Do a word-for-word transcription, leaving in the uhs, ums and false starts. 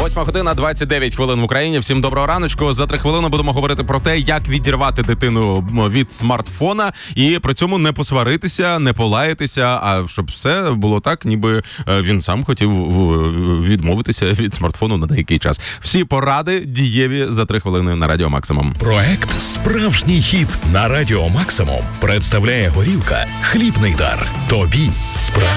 Восьма година, двадцять дев'ять хвилин в Україні. Всім доброго раночку. За три хвилини будемо говорити про те, як відірвати дитину від смартфона і при цьому не посваритися, не полаятися, а щоб все було так, ніби він сам хотів відмовитися від смартфону на деякий час. Всі поради дієві за три хвилини на Радіо Максимум. Проект «Справжній хіт» на Радіо Максимум представляє горілка «Хлібний дар». Тобі справді.